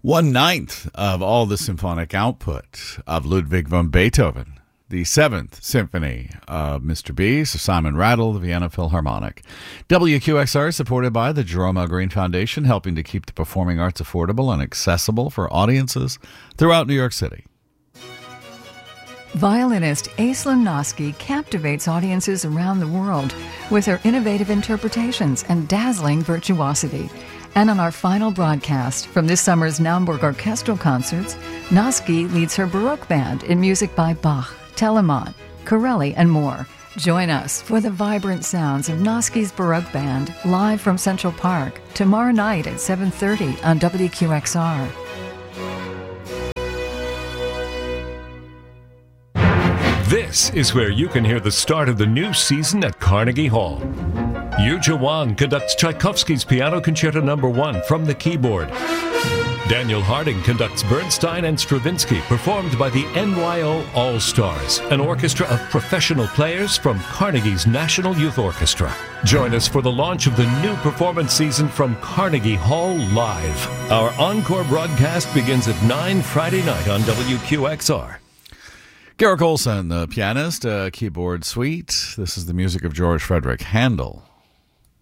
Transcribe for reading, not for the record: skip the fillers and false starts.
1/9 of all the symphonic output of Ludwig van Beethoven, the Seventh Symphony of Mr. B, Sir Simon Rattle, the Vienna Philharmonic. WQXR is supported by the Jerome L. Green Foundation, helping to keep the performing arts affordable and accessible for audiences throughout New York City. Violinist Aislinn Noski captivates audiences around the world with her innovative interpretations and dazzling virtuosity. And on our final broadcast from this summer's Naumburg Orchestral Concerts, Noski leads her Baroque band in music by Bach, Telemann, Corelli, and more. Join us for the vibrant sounds of Noski's Baroque Band live from Central Park tomorrow night at 7:30 on WQXR. This is where you can hear the start of the new season at Carnegie Hall. Yuja Wang conducts Tchaikovsky's Piano Concerto No. 1 from the keyboard. Daniel Harding conducts Bernstein and Stravinsky, performed by the NYO All-Stars, an orchestra of professional players from Carnegie's National Youth Orchestra. Join us for the launch of the new performance season from Carnegie Hall Live. Our encore broadcast begins at 9 Friday night on WQXR. Georg Olsen, the pianist, keyboard suite. This is the music of George Frederick Handel.